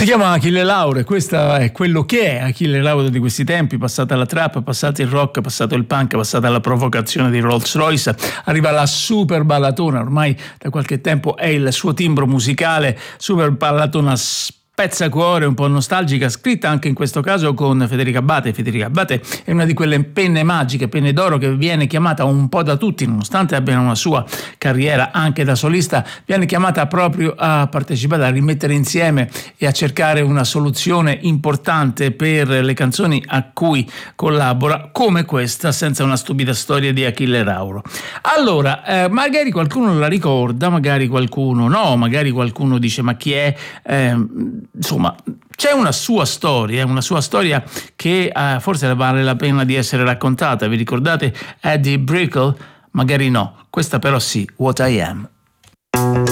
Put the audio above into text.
Si chiama Achille Lauro e questo è quello che è Achille Lauro di questi tempi, passata la trap, passato il rock, passato il punk, passata la provocazione di Rolls Royce, arriva la super ballatona, ormai da qualche tempo è il suo timbro musicale, super ballatona spezzacuore, un po' nostalgica, scritta anche in questo caso con Federica Abbate. Federica Abbate è una di quelle penne magiche, penne d'oro che viene chiamata un po' da tutti, nonostante abbia una sua carriera anche da solista, viene chiamata proprio a partecipare, a rimettere insieme e a cercare una soluzione importante per le canzoni a cui collabora, come questa, senza una stupida storia di Achille Lauro. Allora, magari qualcuno la ricorda, magari qualcuno no, magari qualcuno dice ma chi è? Insomma, c'è una sua storia che forse vale la pena di essere raccontata. Vi ricordate Eddie Brickell? Magari no, questa però sì, What I Am.